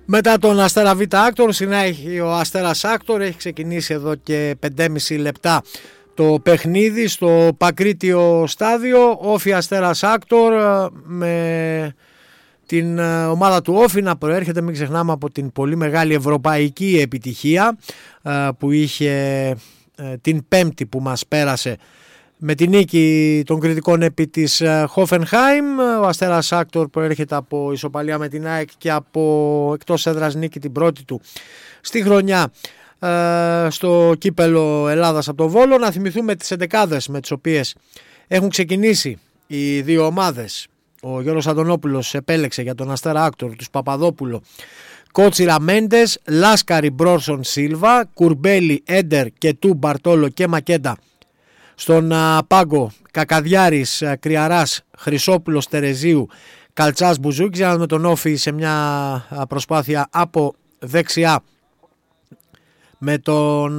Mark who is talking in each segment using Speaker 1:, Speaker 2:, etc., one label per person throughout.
Speaker 1: Μετά τον Αστέρα Β Άκτορ συνέχει ο Αστέρας Άκτορ. Έχει ξεκινήσει εδώ και 5,5 λεπτά το παιχνίδι στο Πακρίτιο στάδιο. Όφι Αστέρας Άκτορ, με την ομάδα του Όφι να προέρχεται, μην ξεχνάμε, από την πολύ μεγάλη ευρωπαϊκή επιτυχία που είχε την Πέμπτη που μας πέρασε με την νίκη των κριτικών επί της Χόφενχάιμ. Ο Αστέρας Άκτορ προέρχεται από ισοπαλία με την ΑΕΚ και από εκτός έδρας νίκη την πρώτη του στη χρονιά στο κύπελο Ελλάδας από το Βόλο. Να θυμηθούμε τις 11 με τις οποίες έχουν ξεκινήσει οι δύο ομάδες. Ο Γιώργος Αντωνόπουλος επέλεξε για τον Αστέρα Άκτορ τους Παπαδόπουλο, Κότσιρα, Μέντες, Λάσκαρη, Μπρόρσον, Σίλβα, Κουρμπέλη, Έντερ και Του, Μπαρτόλο και Μακέντα. Στον πάγκο Κακαδιάρης, Κρυαράς, Χρυσόπουλος, Τερεζίου, Καλτσάς, Μπουζούκης. Για να δούμε τον Όφι σε μια προσπάθεια από δεξιά με τον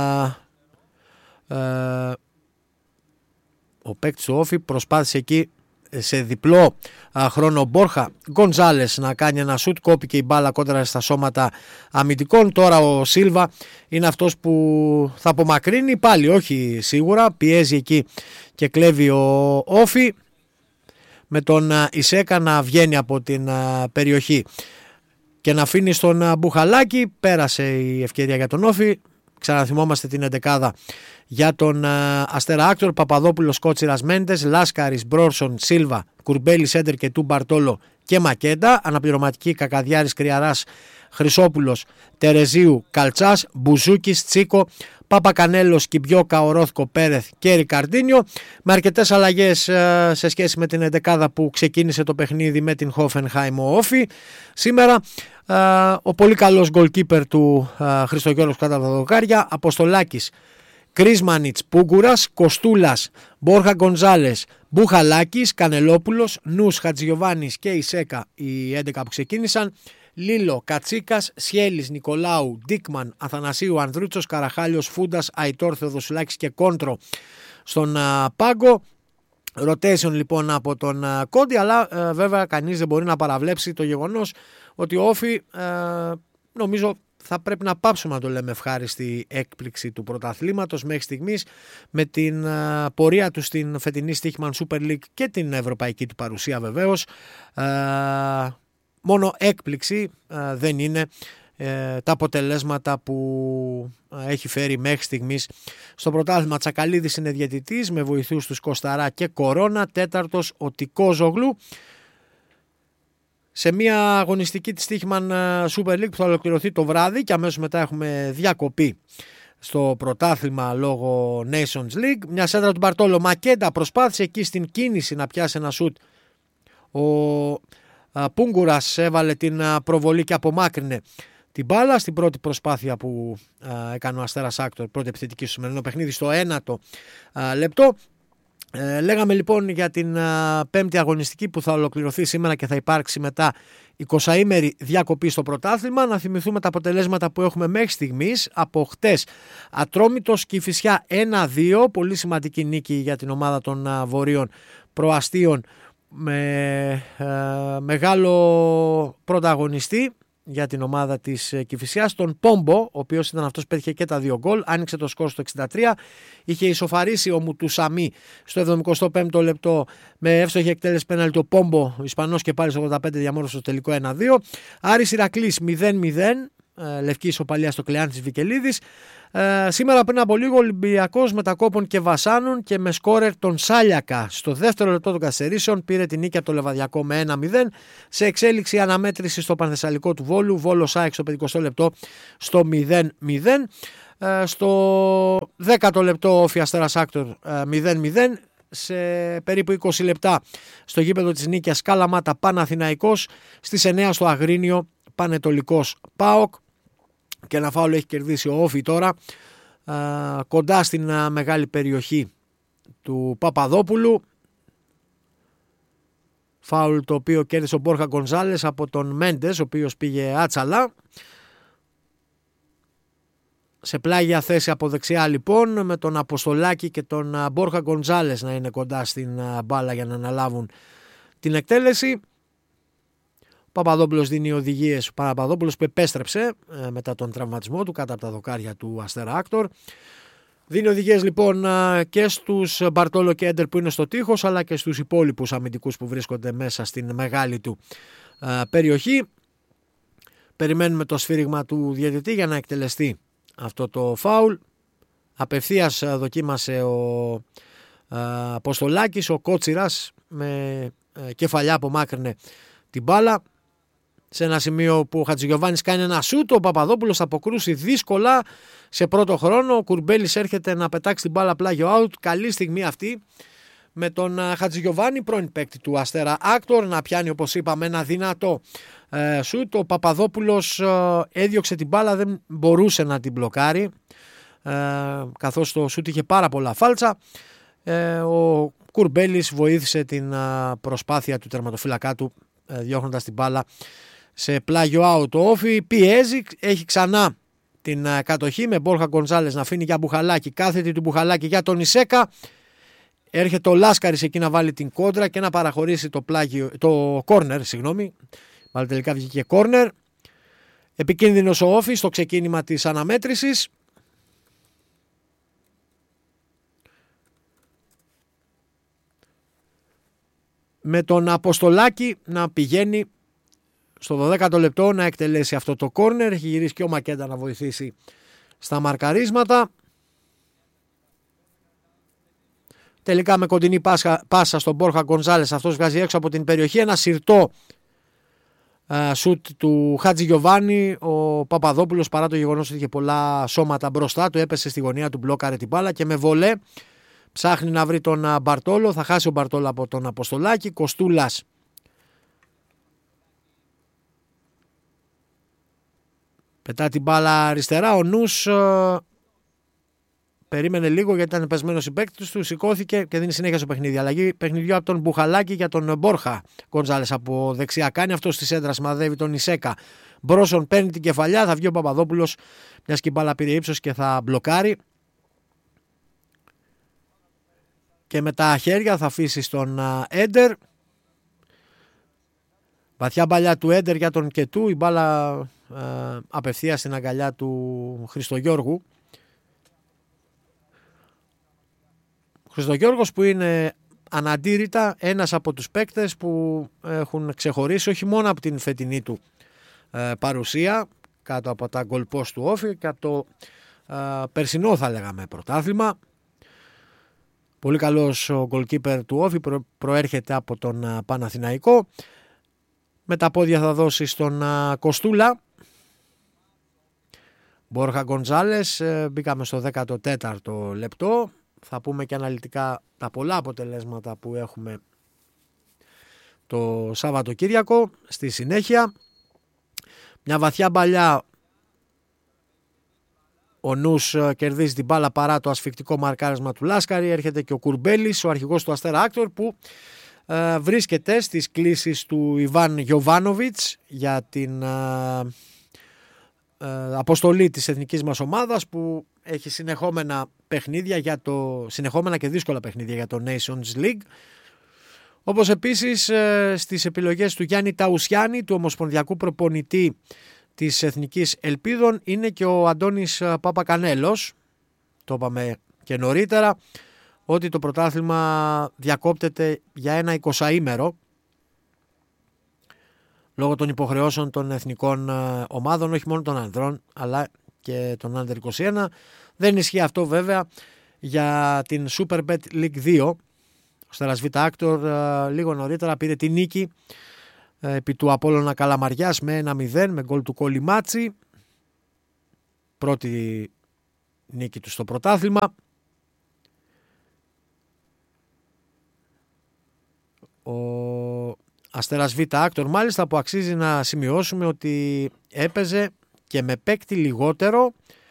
Speaker 1: ο παίκτης του Όφι προσπάθησε εκεί σε διπλό χρόνο Μπόρχα Γκονζάλες να κάνει ένα σουτ, κόπηκε η μπάλα κόντρα στα σώματα αμυντικών. Τώρα ο Σίλβα είναι αυτός που θα απομακρύνει, πάλι όχι σίγουρα, πιέζει εκεί και κλέβει ο Όφι, με τον Ισέκα να βγαίνει από την περιοχή και να αφήνει στον Μπουχαλάκη. Πέρασε η ευκαιρία για τον Όφι. Ξαναθυμόμαστε την 11 για τον Αστέρα Άκτορ: Παπαδόπουλος, Κότσιρας, Μέντες, Λάσκαρης, Μπρόρσον, Σίλβα, Κουρμπέλη, Σέντερ και Του, Μπαρτόλο και Μακέντα. Αναπληρωματική Κακαδιάρης, Κρυαράς, Χρυσόπουλος, Τερεζίου, Καλτσάς, Μπουζούκης, Τσίκο, Παπακανέλος, Κιμπιόκα, Ορόθκο, Πέρεθ και Ρικαρντίνιο. Με αρκετές αλλαγές σε σχέση με την 11 που ξεκίνησε το παιχνίδι με την Χόφενχάιμ ο Όφι. Σήμερα ο πολύ καλός goalkeeper του Χριστογιώργος κατά τα δοκάρια: Αποστολάκης, Κρίσμανιτς, Πούγκουρας, Κοστούλας, Μπόρχα Γκονζάλες, Μπουχαλάκης, Κανελόπουλος, Νους, Χατζιωβάνης και Ισέκα, οι 11 που ξεκίνησαν. Λίλο, Κατσίκας, Σιέλης, Νικολάου, Ντίκμαν, Αθανασίου, Ανδρούτσος, Καραχάλιος, Φούντας, Αϊτόρ, Θεοδοσουλάκης και Κόντρο στον πάγκο. Rotation λοιπόν από τον Κόντι, αλλά βέβαια κανείς δεν μπορεί να παραβλέψει το γεγονός ότι ο Όφι, νομίζω θα πρέπει να πάψουμε να το λέμε ευχάριστη έκπληξη του πρωταθλήματος μέχρι στιγμής, με την πορεία του στην φετινή Στίχημαν Super League και την ευρωπαϊκή του παρουσία βεβαίως. Μόνο έκπληξη δεν είναι τα αποτελέσματα που έχει φέρει μέχρι στιγμής στο πρωτάθλημα. Τσακαλίδης είναι διαιτητής με βοηθούς τους Κοσταρά και Κορώνα. Τέταρτος ο Τικόζογλου. Σε μια αγωνιστική της Στίχημαν Super League που θα ολοκληρωθεί το βράδυ και αμέσως μετά έχουμε διακοπή στο πρωτάθλημα λόγω Nations League. Μια σέντρα του Μπαρτόλο. Μακέντα προσπάθησε εκεί στην κίνηση να πιάσει ένα σουτ. Ο Πούγκουρας έβαλε την προβολή και απομάκρυνε την μπάλα στην πρώτη προσπάθεια που έκανε ο Αστέρας Άκτορ, πρώτη επιθετική στο σημερινό παιχνίδι, στο 9ο λεπτό. Λέγαμε λοιπόν για την πέμπτη αγωνιστική που θα ολοκληρωθεί σήμερα και θα υπάρξει μετά 20ημερη διακοπή στο πρωτάθλημα. Να θυμηθούμε τα αποτελέσματα που έχουμε μέχρι στιγμής. Από χτες Ατρόμητος Κηφισιά 1-2, πολύ σημαντική νίκη για την ομάδα των Βορείων Προαστίων, με μεγάλο πρωταγωνιστή για την ομάδα της Κηφισιάς, τον Πόμπο, ο οποίος ήταν αυτός που πέτυχε και τα 2 γκολ, άνοιξε το σκορ στο 63, είχε ισοφαρίσει ο Μουτουσαμί στο 75ο λεπτό με εύστοχη εκτέλεση πέναλτι. Ο Πόμπο, ο Ισπανός, και πάλι στο 85 διαμόρφωσε το τελικό 1-2. Άρης Ηρακλής 0-0, λευκή ισοπαλία στο Κλεάν της Βικελίδης. Σήμερα πριν από λίγο Ολυμπιακός Μετακόπων και Βασάνων, και με σκόρερ τον Σάλιακα στο δεύτερο λεπτό των καθυστερήσεων πήρε την νίκη από το Λεβαδιακό με 1-0. Σε εξέλιξη αναμέτρηση στο Πανθεσσαλικό του Βόλου, Βόλος ΑΕΚ στο 50ο λεπτό στο 0-0. Στο 10ο λεπτό Όφι Αστέρας Άκτορ 0-0. Σε περίπου 20 λεπτά στο γήπεδο της Νίκαιας Καλαμάτα Παναθηναϊκός. Στις 9 στο Αγρίνιο Πανετολικός ΠΑΟΚ. Και ένα φάουλ έχει κερδίσει ο Όφι τώρα κοντά στην μεγάλη περιοχή του Παπαδόπουλου. Φάουλ το οποίο κέρδισε ο Μπόρχα Γκονζάλες από τον Μέντες, ο οποίος πήγε άτσαλα. Σε πλάγια θέση από δεξιά λοιπόν, με τον Αποστολάκη και τον Μπόρχα Γκονζάλες να είναι κοντά στην μπάλα για να αναλάβουν την εκτέλεση. Παπαδόπουλος δίνει οδηγίες. Ο Παπαδόπουλος που επέστρεψε μετά τον τραυματισμό του κάτω από τα δοκάρια του Αστέρα Άκτορ. Δίνει οδηγίες λοιπόν και στους Μπαρτόλο και Έντερ που είναι στο τείχος, αλλά και στους υπόλοιπους αμυντικούς που βρίσκονται μέσα στην μεγάλη του περιοχή. Περιμένουμε το σφύριγμα του διαιτητή για να εκτελεστεί αυτό το φάουλ. Απευθείας δοκίμασε ο Αποστολάκης, ο Κότσιρας με κεφαλιά απομάκρυνε την μπάλα. Σε ένα σημείο που ο Χατζηγιοβάνης κάνει ένα σούτ, ο Παπαδόπουλος θα αποκρούσει δύσκολα σε πρώτο χρόνο. Ο Κουρμπέλης έρχεται να πετάξει την μπάλα πλάγιο out. Καλή στιγμή αυτή με τον Χατζηγιοβάνη, πρώην παίκτη του Αστέρα Άκτορ, να πιάνει όπως είπαμε ένα δυνατό σούτ. Ο Παπαδόπουλος έδιωξε την μπάλα, δεν μπορούσε να την μπλοκάρει καθώς το σούτ είχε πάρα πολλά φάλτσα. Ο Κουρμπέλης βοήθησε την προσπάθεια του τερματοφύλακά του διώχνοντας την μπάλα σε πλάγιο out. Ο Όφι πιέζει, έχει ξανά την κατοχή με Μπόρχα Γκονζάλες να αφήνει για Μπουχαλάκη, κάθετη του Μπουχαλάκη για τον Ισέκα. Έρχεται ο Λάσκαρης εκεί να βάλει την κόντρα και να παραχωρήσει το κόρνερ, συγγνώμη. Μάλλον τελικά βγήκε κόρνερ. Επικίνδυνος ο Όφι στο ξεκίνημα της αναμέτρησης. Με τον Αποστολάκη να πηγαίνει στο 12ο λεπτό να εκτελέσει αυτό το κόρνερ. Έχει γυρίσει και ο Μακέντα να βοηθήσει στα μαρκαρίσματα. Τελικά με κοντινή πάσα στον Μπόρχα Γκονζάλες, αυτός βγάζει έξω από την περιοχή ένα συρτό σουτ του Χατζηγιοβάνη. Ο Παπαδόπουλος, παρά το γεγονός ότι είχε πολλά σώματα μπροστά του, έπεσε στη γωνία του, μπλόκαρε την μπάλα και με βολέ ψάχνει να βρει τον Μπαρτόλο. Θα χάσει ο Μπαρτόλο από τον Αποστολάκη. Κοστούλας πετά την μπάλα αριστερά. Ο Νους περίμενε λίγο γιατί ήταν πεσμένος η παίκτης του. Σηκώθηκε και δίνει συνέχεια στο παιχνίδι. Αλλαγή παιχνιδιού από τον Μπουχαλάκη για τον Μπόρχα Γκονζάλες από δεξιά. Κάνει αυτό στη σέντρα, σημαδεύει τον Ισέκα. Μπρόσον παίρνει την κεφαλιά. Θα βγει ο Παπαδόπουλος, μιας και η μπάλα πήρε ύψος και θα μπλοκάρει. Και με τα χέρια θα αφήσει στον Έντερ. Βαθιά μπαλιά του Έντερ για τον Κετού. Η μπάλα απευθεία στην αγκαλιά του Χριστογιώργου. Χριστογιώργος που είναι αναντήρητα ένας από τους παίκτες που έχουν ξεχωρίσει όχι μόνο από την φετινή του παρουσία κάτω από τα goal post του Όφη και από το περσινό θα λέγαμε πρωτάθλημα. Πολύ καλός ο goalkeeper του Όφη, προέρχεται από τον Παναθηναϊκό. Με τα πόδια θα δώσει στον Κοστούλα. Μπόρχα Γκονζάλες, μπήκαμε στο 14ο λεπτό. Θα πούμε και αναλυτικά τα πολλά αποτελέσματα που έχουμε το Σαββατοκύριακο. Στη συνέχεια μια βαθιά μπαλιά. Ο Νους κερδίζει την μπάλα παρά το ασφικτικό μαρκάρισμα του Λάσκαρη. Έρχεται και ο Κουρμπέλης, ο αρχηγός του Αστέρα Άκτορ, που βρίσκεται στις κλήσεις του Ιβάν Γιοβάνοβιτς για την αποστολή της εθνικής μας ομάδας, που έχει συνεχόμενα παιχνίδια συνεχόμενα και δύσκολα παιχνίδια για το Nations League. Όπως επίσης στις επιλογές του Γιάννη Ταουσιάννη, του ομοσπονδιακού προπονητή της Εθνικής Ελπίδων, είναι και ο Αντώνης Παπακανέλος. Το είπαμε και νωρίτερα ότι το πρωτάθλημα διακόπτεται για ένα 20ήμερο λόγω των υποχρεώσεων των εθνικών ομάδων, όχι μόνο των ανδρών αλλά και των Under 21. Δεν ισχύει αυτό βέβαια για την Superbet League 2. Ο Αστέρας Β' Άκτορ λίγο νωρίτερα πήρε τη νίκη επί του Απόλλωνα Καλαμαριάς με 1-0 με γκολ του Κολιμάτσι. Πρώτη νίκη του στο πρωτάθλημα. Ο Αστέρας Β' Άκτορ μάλιστα, που αξίζει να σημειώσουμε ότι έπαιζε και με παίκτη λιγότερο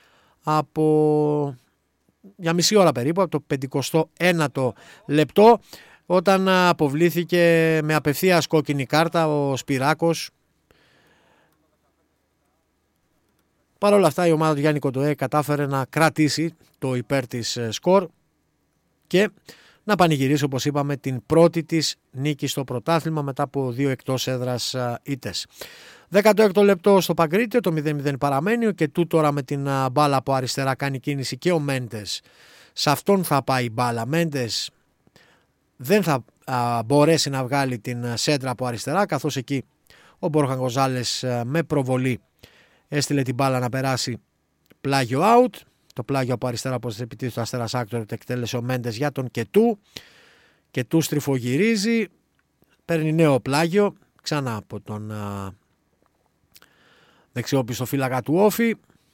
Speaker 1: για μισή ώρα περίπου, από το 51ο λεπτό, όταν αποβλήθηκε με απευθείας κόκκινη κάρτα ο Σπυράκος. Παρ' όλα αυτά η ομάδα του Γιάννη Κοντοέ κατάφερε να κρατήσει το υπέρ της σκορ και να πανηγυρίσει, όπως είπαμε, την πρώτη της νίκη στο πρωτάθλημα μετά από 2 εκτός έδρας ήττες. 16ο λεπτό στο Παγκρίτιο, το 0-0 παραμένει. Ο Κετού τώρα με την μπάλα από αριστερά κάνει κίνηση και ο Μέντες. Σε αυτόν θα πάει η μπάλα. Μέντες δεν θα μπορέσει να βγάλει την σέντρα από αριστερά, καθώς εκεί ο Μπόρχα Γκονζάλες με προβολή έστειλε την μπάλα να περάσει πλάγιο out. Το πλάγιο από αριστερά, όπως επιτίθεται το Αστέρας Άκτορ, εκτέλεσε ο Μέντες για τον Κετού. Κετού στριφογυρίζει, παίρνει νέο πλάγιο ξανά από τον δεξιόπιστο φύλακα του Όφη.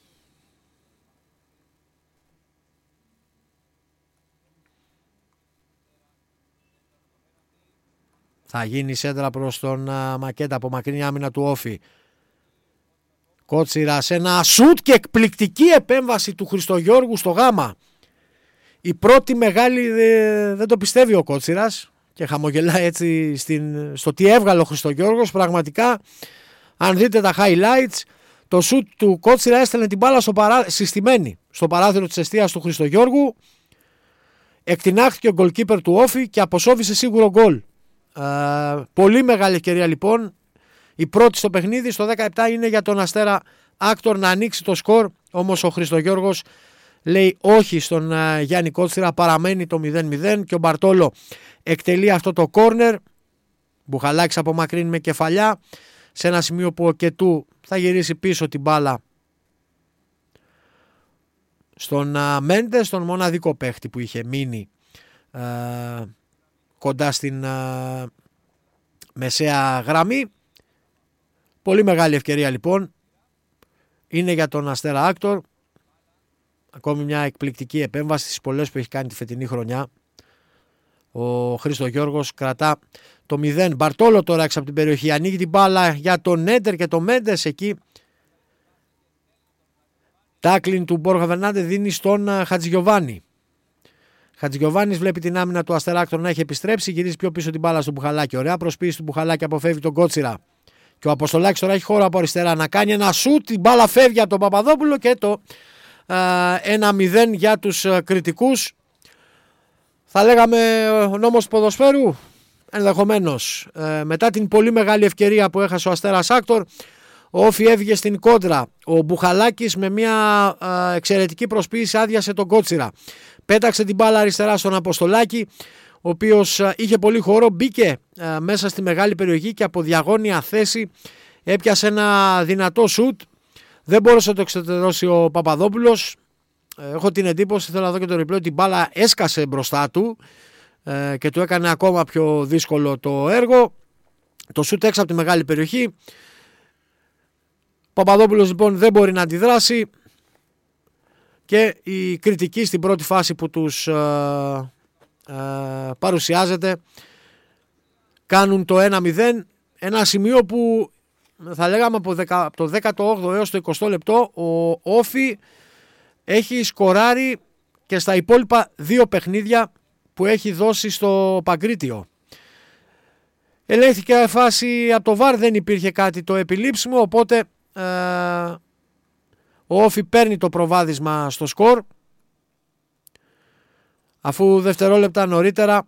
Speaker 1: Θα γίνει σέντρα προς τον Μακέτα από μακρινή άμυνα του Όφη. Κότσιρας, ένα σουτ και εκπληκτική επέμβαση του Χριστογιώργου στο γάμα. Η πρώτη μεγάλη, δεν το πιστεύει ο Κότσιρας και χαμογελάει έτσι στο τι έβγαλε ο Χριστογιώργος. Πραγματικά, αν δείτε τα highlights, το σουτ του Κότσιρα έστελνε την μπάλα συστημένη στο παράθυρο της εστίας του Χριστογιώργου. Εκτινάχθηκε ο γκολκίπερ του Όφη και αποσόβησε σίγουρο γκολ. Πολύ μεγάλη ευκαιρία λοιπόν. Η πρώτη στο παιχνίδι. Στο 17 είναι για τον Αστέρα Άκτορ να ανοίξει το σκορ. Όμως ο Χριστογιώργος λέει όχι στον Γιάννη Κότσιρα. Παραμένει το 0-0 και ο Μπαρτόλο εκτελεί αυτό το κόρνερ. Μπουχαλάκης απομακρύνει με κεφαλιά σε ένα σημείο που ο Κετού θα γυρίσει πίσω την μπάλα στον Μέντες, τον μοναδικό παίχτη που είχε μείνει κοντά στην μεσαία γραμμή. Πολύ μεγάλη ευκαιρία λοιπόν είναι για τον Αστέρα Άκτορ. Ακόμη μια εκπληκτική επέμβαση στις πολλές που έχει κάνει τη φετινή χρονιά. Ο Χριστογιώργος κρατά το 0. Μπαρτόλο τώρα έξω από την περιοχή, ανοίγει την μπάλα για τον Νέντερ και τον Μέντες εκεί. Τάκλιν του Μπόρχα Βερνάντε δίνει στον Χατζηγιοβάνη. Χατζηγιοβάνης βλέπει την άμυνα του Αστέρα Άκτορ να έχει επιστρέψει, γυρίζει πιο πίσω την μπάλα στον Μπουχαλάκη. Ωραία προσποίηση του Μπουχαλάκη, αποφεύγει τον Κότσιρα. Και ο Αποστολάκης τώρα έχει χώρο από αριστερά να κάνει ένα σουτ. Η μπάλα φεύγει από τον Παπαδόπουλο και το 1-0 για τους κριτικούς. Θα λέγαμε ο νόμος του ποδοσφαίρου. Ενδεχομένως. Μετά την πολύ μεγάλη ευκαιρία που έχασε ο Αστέρας Άκτορ, ο Όφι έβγε στην κόντρα. Ο Μπουχαλάκης με μια εξαιρετική προσποίηση άδειασε τον Κότσιρα. Πέταξε την μπάλα αριστερά στον Αποστολάκη, ο οποίος είχε πολύ χώρο, μπήκε μέσα στη μεγάλη περιοχή και από διαγώνια θέση έπιασε ένα δυνατό σουτ. Δεν μπόρεσε να το εξωτερώσει ο Παπαδόπουλος. Έχω την εντύπωση, θέλω να δω και το replay, ότι η μπάλα έσκασε μπροστά του και του έκανε ακόμα πιο δύσκολο το έργο. Το σουτ έξω από τη μεγάλη περιοχή. Ο Παπαδόπουλος λοιπόν δεν μπορεί να αντιδράσει και η κριτική στην πρώτη φάση που τους παρουσιάζεται κάνουν το 1-0, ένα σημείο που θα λέγαμε από το 18ο έως το 20ο λεπτό ο Όφι έχει σκοράρει και στα υπόλοιπα 2 παιχνίδια που έχει δώσει στο Παγκρίτιο. Ελέγχθηκε φάση από το VAR, δεν υπήρχε κάτι το επιλήψιμο, οπότε ο Όφι παίρνει το προβάδισμα στο σκορ, αφού δευτερόλεπτα νωρίτερα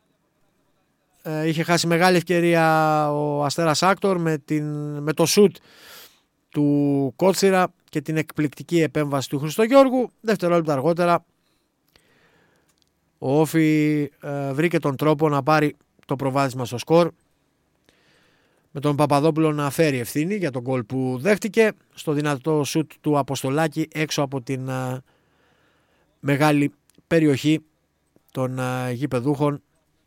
Speaker 1: είχε χάσει μεγάλη ευκαιρία ο Αστέρας Άκτορ με το σουτ του Κότσιρα και την εκπληκτική επέμβαση του Χριστογιώργου. Δευτερόλεπτα αργότερα ο Όφι βρήκε τον τρόπο να πάρει το προβάδισμα στο σκορ, με τον Παπαδόπουλο να φέρει ευθύνη για τον γκολ που δέχτηκε στο δυνατό σουτ του Αποστολάκη έξω από την μεγάλη περιοχή των γηπεδούχων.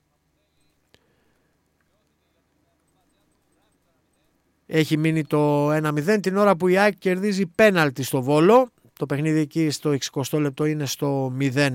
Speaker 1: Έχει μείνει το 1-0 την ώρα που η ΑΕΚ κερδίζει πέναλτι στο Βόλο. Το παιχνίδι εκεί στο 60 λεπτό είναι στο 0.